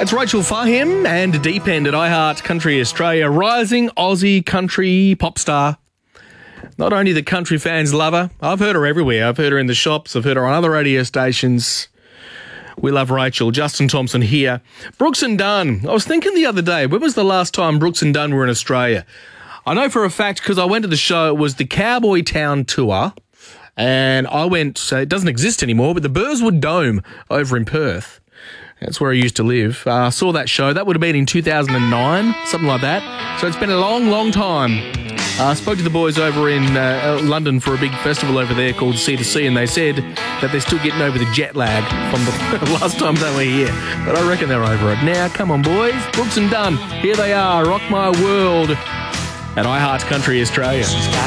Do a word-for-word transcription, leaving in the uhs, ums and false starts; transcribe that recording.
It's Rachel Fahim and Deep End at iHeart Country Australia, rising Aussie country pop star. Not only the country fans love her, I've heard her everywhere. I've heard her in the shops, I've heard her on other radio stations. We love Rachel. Justin Thompson here. Brooks and Dunn. I was thinking the other day, when was the last time Brooks and Dunn were in Australia? I know for a fact because I went to the show, it was the Cowboy Town Tour, and I went, so it doesn't exist anymore, but the Burswood Dome over in Perth. That's where I used to live. I uh, saw that show. That would have been in two thousand nine, something like that. So it's been a long, long time. I uh, spoke to the boys over in uh, London for a big festival over there called C two C, and they said that they're still getting over the jet lag from the last time they were here. But I reckon they're over it now. Come on, boys. Brooks and Dunn. Here they are. Rock My World at iHeart Country Australia.